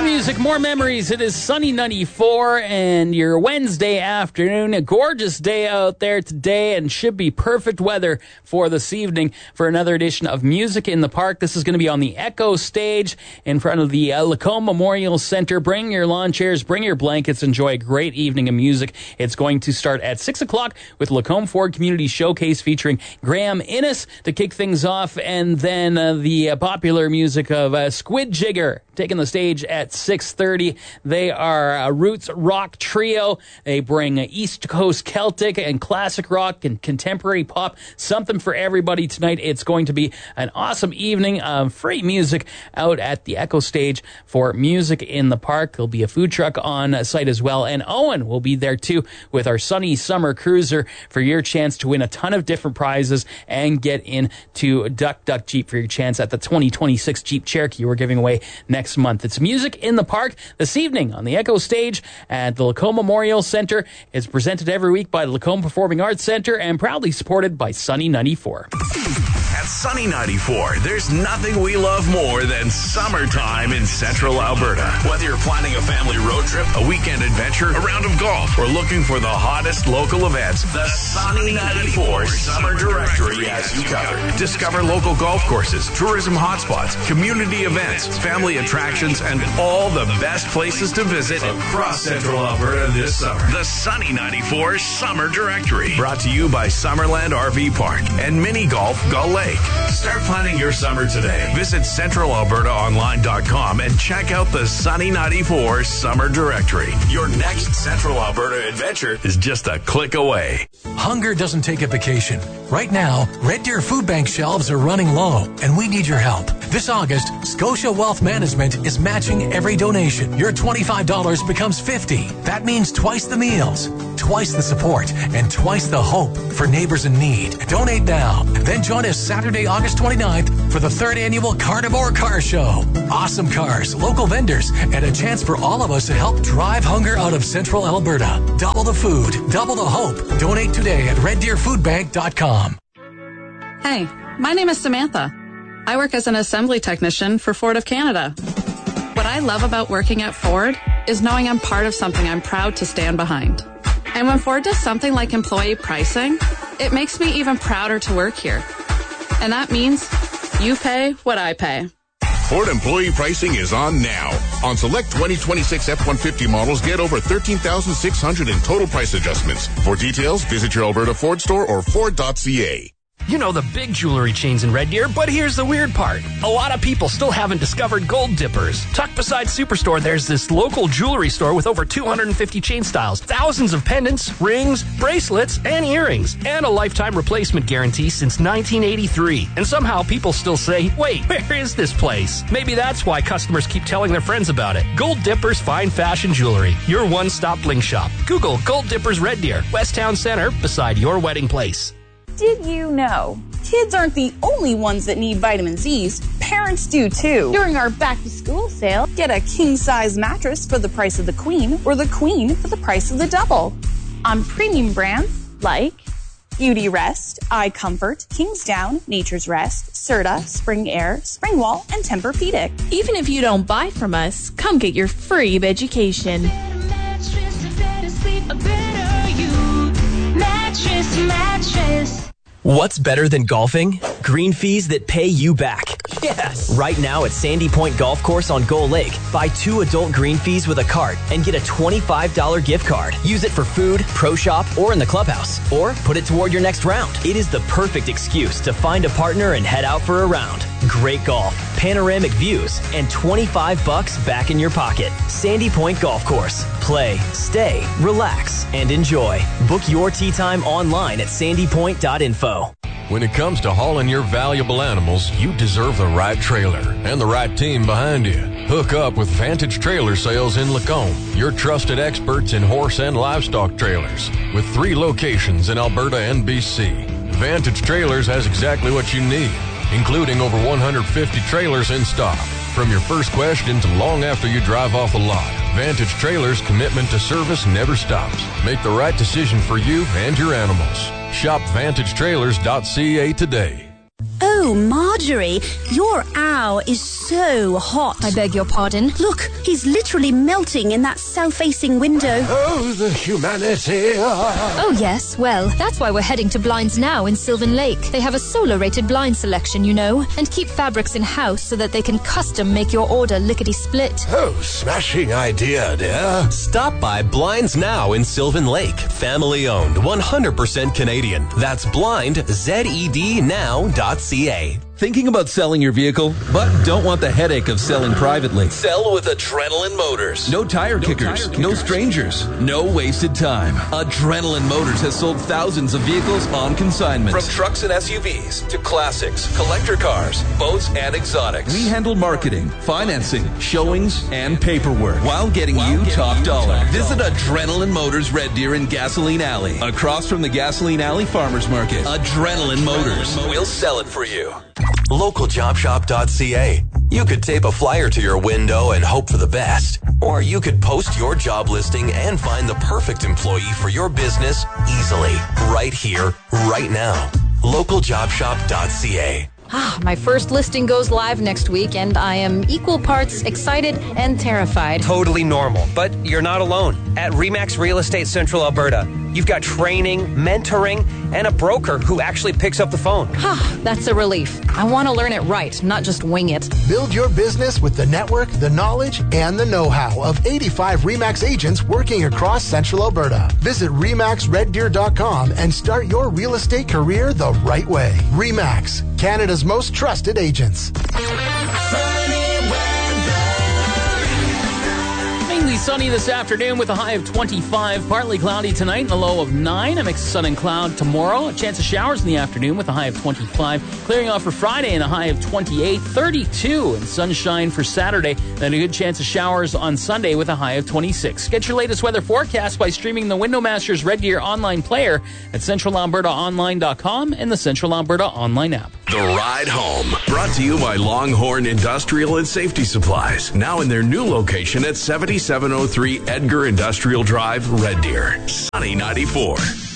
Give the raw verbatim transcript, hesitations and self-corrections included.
More music, more memories. It is Sunny ninety-four and your Wednesday afternoon. A gorgeous day out there today and should be perfect weather for this evening for another edition of Music in the Park. This is going to be on the Echo stage in front of the uh, Lacombe Memorial Center. Bring your lawn chairs, bring your blankets, enjoy a great evening of music. It's going to start at six o'clock with Lacombe Ford Community Showcase featuring Graham Innes to kick things off, and then uh, the uh, popular music of uh, Squid Jigger taking the stage at six thirty. They are a roots rock trio. They bring East Coast Celtic and classic rock and contemporary pop. Something for everybody tonight. It's going to be an awesome evening of free music out at the Echo stage for Music in the Park. There'll be a food truck on site as well. And Owen will be there too with our Sunny Summer Cruiser for your chance to win a ton of different prizes and get into Duck Duck Jeep for your chance at the twenty twenty-six Jeep Cherokee we're giving away next month. It's Music in the Park this evening on the Echo stage at the Lacombe Memorial Center. It's presented every week by the Lacombe Performing Arts Center and proudly supported by Sunny ninety-four. At Sunny ninety-four, there's nothing we love more than summertime in Central Alberta. Whether you're planning a family road trip, a weekend adventure, a round of golf, or looking for the hottest local events, the Sunny ninety-four Summer Directory has you covered. Discover local golf courses, tourism hotspots, community events, family attractions, and all the best places to visit across Central Alberta this summer. The Sunny ninety-four Summer Directory, brought to you by Summerland R V Park and Mini Golf Gull Lake. Start planning your summer today. Visit central alberta online dot com and check out the Sunny ninety-four Summer Directory. Your next Central Alberta adventure is just a click away. Hunger doesn't take a vacation. Right now, Red Deer Food Bank shelves are running low, and we need your help. This August, Scotia Wealth Management is matching every donation. Your twenty-five dollars becomes fifty dollars. That means twice the meals, twice the support, and twice the hope for neighbors in need. Donate now. Then join us Saturday, August twenty-ninth for the third annual Carnivore Car Show. Awesome cars, local vendors, and a chance for all of us to help drive hunger out of Central Alberta. Double the food, double the hope. Donate today at red deer food bank dot com. Hey, my name is Samantha. I work as an assembly technician for Ford of Canada. What I love about working at Ford is knowing I'm part of something I'm proud to stand behind. And when Ford does something like employee pricing, it makes me even prouder to work here. And that means you pay what I pay. Ford employee pricing is on now. On select twenty twenty-six F one fifty models, get over thirteen thousand six hundred in total price adjustments. For details, visit your Alberta Ford store or ford dot c a. You know the big jewelry chains in Red Deer, but here's the weird part. A lot of people still haven't discovered Gold Dippers. Tucked beside Superstore, there's this local jewelry store with over two hundred fifty chain styles, thousands of pendants, rings, bracelets, and earrings, and a lifetime replacement guarantee since nineteen eighty-three. And somehow people still say, wait, where is this place? Maybe that's why customers keep telling their friends about it. Gold Dippers Fine Fashion Jewelry, your one-stop bling shop. Google Gold Dippers Red Deer, West Town Center, beside your wedding place. Did you know? Kids aren't the only ones that need vitamin Z's. Parents do too. During our back-to-school sale, get a king-size mattress for the price of the queen or the queen for the price of the double. On premium brands like Beauty Rest, Eye Comfort, Kingsdown, Nature's Rest, Serta, Spring Air, Springwall, and Tempur-Pedic. Even if you don't buy from us, come get your free education. Mattress, mattress. What's better than golfing? Green fees that pay you back. Yes! Right now at Sandy Point Golf Course on Gull Lake, buy two adult green fees with a cart and get a twenty-five dollars gift card. Use it for food, pro shop, or in the clubhouse. Or put it toward your next round. It is the perfect excuse to find a partner and head out for a round. Great golf, panoramic views, and twenty-five bucks back in your pocket. Sandy Point Golf Course. Play, stay, relax, and enjoy. Book your tee time online at sandy point dot info. When it comes to hauling your valuable animals, you deserve the right trailer and the right team behind you. Hook up with Vantage Trailer Sales in Lacombe, your trusted experts in horse and livestock trailers. With three locations in Alberta and B C, Vantage Trailers has exactly what you need, including over one hundred fifty trailers in stock. From your first question to long after you drive off the lot, Vantage Trailers' commitment to service never stops. Make the right decision for you and your animals. Shop vantage trailers dot c a today. Oh, Oh, Marjorie, your owl is so hot. I beg your pardon? Look, he's literally melting in that south-facing window. Oh, the humanity. Oh, yes. Well, that's why we're heading to Blinds Now in Sylvan Lake. They have a solar-rated blind selection, you know, and keep fabrics in-house so that they can custom make your order lickety-split. Oh, smashing idea, dear. Stop by Blinds Now in Sylvan Lake. Family-owned, one hundred percent Canadian. That's blind, Z E D now dot C A. Thinking about selling your vehicle, but don't want the headache of selling privately? Sell with Adrenaline Motors. No tire, no kickers, tire kickers, no strangers, no wasted time. Adrenaline Motors has sold thousands of vehicles on consignment. From trucks and S U Vs to classics, collector cars, boats, and exotics. We handle marketing, financing, showings, and paperwork while getting while you getting top you dollar. Top Visit dollar. Adrenaline Motors Red Deer in Gasoline Alley, across from the Gasoline Alley Farmers Market. Adrenaline Motors. We'll sell it for you. local job shop dot C A. You could tape a flyer to your window and hope for the best. Or you could post your job listing and find the perfect employee for your business easily. Right here, right now. local job shop dot C A. Ah, my first listing goes live next week, and I am equal parts excited and terrified. Totally normal, but you're not alone. At RE/MAX Real Estate Central Alberta, you've got training, mentoring, and a broker who actually picks up the phone. Ah, that's a relief. I want to learn it right, not just wing it. Build your business with the network, the knowledge, and the know-how of eighty-five RE/MAX agents working across Central Alberta. Visit re max red deer dot com and start your real estate career the right way. RE/MAX, Canada's most trusted agents. Mainly sunny this afternoon with a high of twenty-five. Partly cloudy tonight and a low of nine. A mix of sun and cloud tomorrow. A chance of showers in the afternoon with a high of twenty-five. Clearing off for Friday and a high of twenty-eight. thirty-two and sunshine for Saturday. Then a good chance of showers on Sunday with a high of twenty-six. Get your latest weather forecast by streaming the Windowmasters Red Deer online player at central alberta online dot com and the Central Alberta online app. The Ride Home, brought to you by Longhorn Industrial and Safety Supplies, now in their new location at seventy-seven oh three Edgar Industrial Drive, Red Deer. Sunny ninety-four.